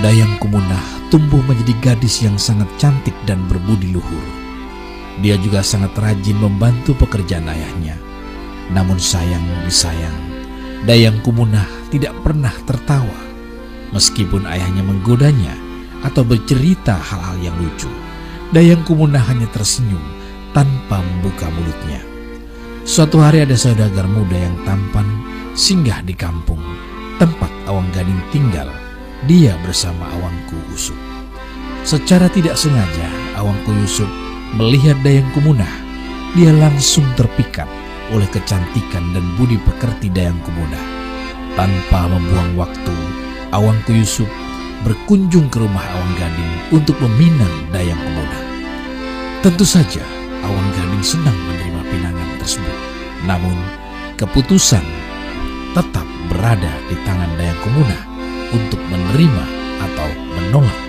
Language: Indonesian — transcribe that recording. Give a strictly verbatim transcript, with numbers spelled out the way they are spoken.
Dayang Kumunah tumbuh menjadi gadis yang sangat cantik dan berbudi luhur. Dia juga sangat rajin membantu pekerjaan ayahnya. Namun sayang disayang, Dayang Kumunah tidak pernah tertawa. Meskipun ayahnya menggodanya atau bercerita hal-hal yang lucu, Dayang Kumunah hanya tersenyum tanpa membuka mulutnya. Suatu hari ada saudagar muda yang tampan singgah di kampung tempat Awang Gading tinggal. Dia bersama Awangku Yusuf. Secara tidak sengaja Awangku Yusuf melihat Dayang Kumunah. Dia langsung terpikat oleh kecantikan dan budi pekerti Dayang Kumunah. Tanpa membuang waktu, Awangku Yusuf berkunjung ke rumah Awang Gading untuk meminang Dayang Kumunah. Tentu saja Awang Gading senang menerima pinangan tersebut. Namun keputusan tetap berada di tangan Dayang Kumunah untuk menerima atau menolak